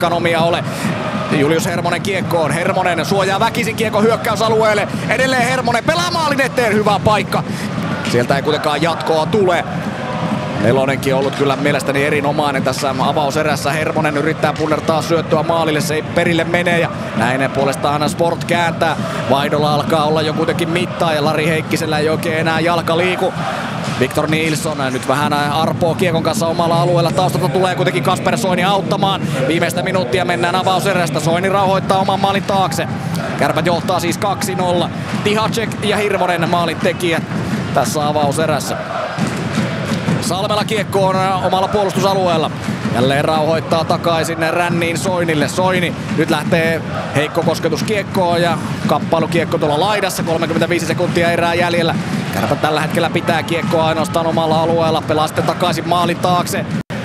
omia ole. Julius Hermonen kiekkoon. Hermonen suojaa väkisin kiekko hyökkäysalueelle. Edelleen Hermonen pelaa maalin eteen. Hyvä paikka. Sieltä ei kuitenkaan jatkoa tule. Nelonenkin on ollut kyllä mielestäni erinomainen tässä avauserässä. Hermonen yrittää punnertaa syöttöä maalille, se ei perille mene ja näin puolestaan Sport kääntää. Vaihdolla alkaa olla jo kuitenkin mittaa ja Lari Heikkisellä ei oikein enää jalka liiku. Victor Nilsson nyt vähän arpoo kiekon kanssa omalla alueella. Taustalta tulee kuitenkin Kasper Soini auttamaan. Viimeistä minuuttia mennään avauserästä. Soini rauhoittaa oman maalin taakse. Kärpät johtaa siis 2-0. Tihacek ja Hirvonen maalin tekijät tässä avauserässä. Salmela kiekkoon omalla puolustusalueella. Jälleen rauhoittaa takaisin ränniin Soinille. Soini nyt lähtee heikko kosketus kiekkoon ja kamppailukiekko tuolla laidassa. 35 sekuntia erää jäljellä. Kärpät tällä hetkellä pitää kiekkoa ainoastaan omalla alueella. Pelaa sitten takaisin maalin taakse.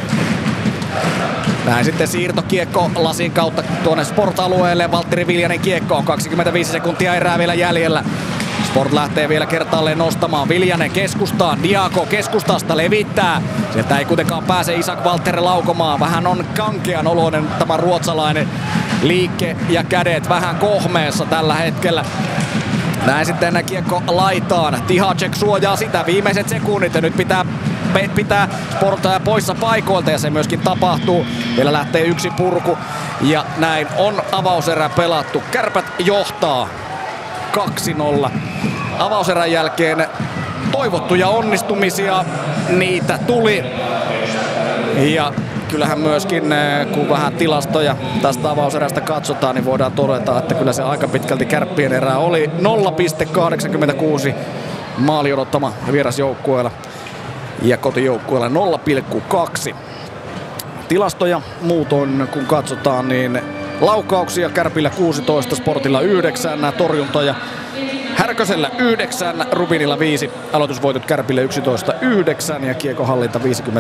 Näin sitten siirtokiekko lasin kautta tuonne Sport-alueelle. Valtteri Viljanen kiekkoon. 25 sekuntia erää vielä jäljellä. Sport lähtee vielä kertaalleen nostamaan. Viljanen keskustaan. Diaco keskustasta levittää. Sieltä ei kuitenkaan pääse Isak Valtteri laukomaan. Vähän on kankean oloinen tämä ruotsalainen liike ja kädet vähän kohmeessa tällä hetkellä. Näin sitten kiekko laitaan. Tihacek suojaa sitä viimeiset sekunnit ja nyt pitää Sport poissa paikoilta ja se myöskin tapahtuu. Vielä lähtee yksi purku ja näin on avauserä pelattu. Kärpät johtaa 2-0. Avauserän jälkeen toivottuja onnistumisia, niitä tuli. Ja kyllähän myöskin, kun vähän tilastoja tästä avauserästä katsotaan, niin voidaan todeta, että kyllä se aika pitkälti Kärppien erää oli 0,86 maali odottama vierasjoukkueella ja kotijoukkueella 0,2. Tilastoja muutoin kun katsotaan, niin laukauksia Kärpillä 16, Sportilla 9, torjuntoja Härkösellä 9, Rubinilla 5, aloitusvoitot Kärpille 11-9 ja kiekohallinta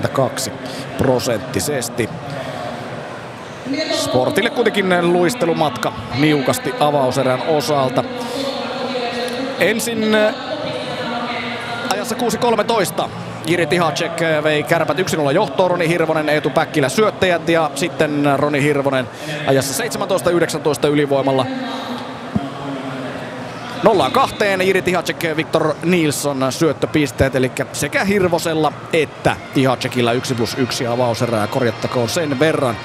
52%. Sportille kuitenkin luistelumatka niukasti avauserän osalta. Ensin ajassa 6.13 Jiri Tihacek vei Kärpät 1-0 johtoon. Roni Hirvonen, Eetu Päkkilä syöttäjät ja sitten Roni Hirvonen ajassa 17-19 ylivoimalla 0-2. Jiri Tihacek, Victor Nilsson syöttöpisteet, eli sekä Hirvosella että Tihacekilla 1+1 avauserää, korjattakoon sen verran.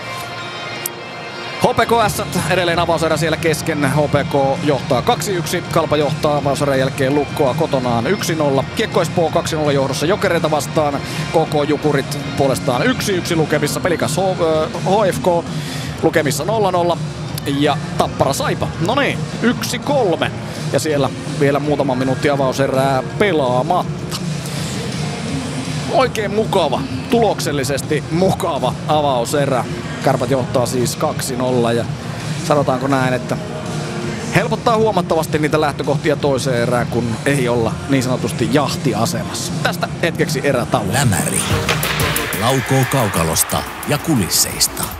HPK edelleen avauserä siellä kesken. HPK johtaa 2-1. Kalpa johtaa avauserän jälkeen Lukkoa kotonaan 1-0. Kiekko Espoo 2-0 johdossa Jokereita vastaan. KK Jukurit puolestaan 1-1 lukemissa. Pelikas HFK lukemissa 0-0. Ja Tappara Saipa. No niin, 1-3. Ja siellä vielä muutama minuutti avauserää pelaamatta. Oikein mukava, tuloksellisesti mukava avauserä. Kärpät johtaa siis 2-0 ja sanotaanko näin, että helpottaa huomattavasti niitä lähtökohtia toiseen erään, kun ei olla niin sanotusti jahtiasemassa. Tästä hetkeksi erätauko. Lämäri laukoo kaukalosta ja kulisseista.